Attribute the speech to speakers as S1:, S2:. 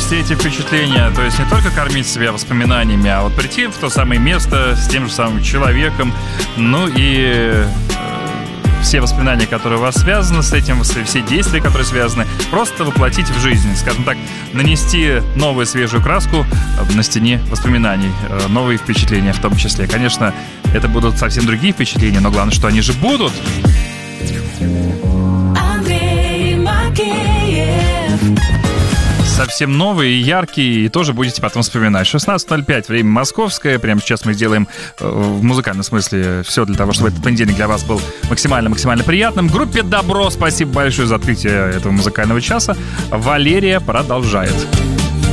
S1: приобрести эти впечатления, то есть не только кормить себя воспоминаниями, а вот прийти в то самое место с тем же самым человеком, ну и все воспоминания, которые у вас связаны с этим, все действия, которые связаны, просто воплотить в жизнь, скажем так, нанести новую свежую краску на стене воспоминаний, новые впечатления в том числе. Конечно, это будут совсем другие впечатления, но главное, что они же будут. Совсем новые и яркие, и тоже будете потом вспоминать. 16:05, время московское. Прямо сейчас мы сделаем в музыкальном смысле все для того, чтобы этот понедельник для вас был максимально приятным. Группе «Добро» спасибо большое за открытие этого музыкального часа. Валерия продолжает.